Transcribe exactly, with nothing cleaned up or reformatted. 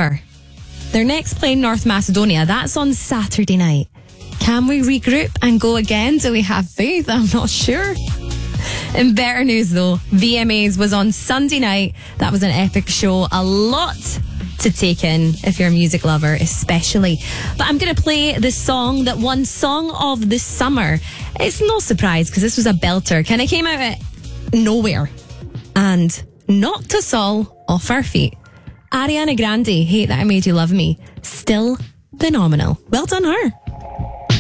Lover. They're next playing North Macedonia. That's on Saturday night. Can we regroup and go again? Do we have faith? I'm not sure. In better news though, V M As was on Sunday night. That was an epic show. A lot to take in if you're a music lover especially. But I'm going to play the song that won Song of the Summer. It's no surprise because this was a belter. Kind of came out of nowhere and knocked us all off our feet. Ariana Grande, Hate That I Made You Love Me. Still phenomenal. Well done her.